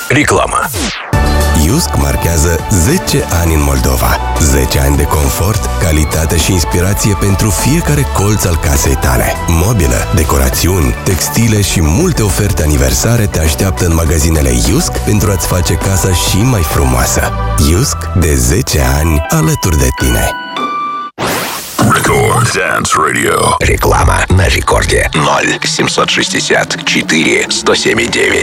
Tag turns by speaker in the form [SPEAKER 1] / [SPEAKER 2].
[SPEAKER 1] Reclamă.
[SPEAKER 2] IUSC marchează 10 ani în Moldova. 10 ani de confort, calitate și inspirație pentru fiecare colț al casei tale. Mobilă, decorațiuni, textile și multe oferte aniversare te așteaptă în magazinele IUSC pentru a-ți face casa și mai frumoasă. IUSC, de 10 ani alături de tine.
[SPEAKER 1] Record Dance Radio.
[SPEAKER 3] Реклама на рекорде 0 760 4 107 9.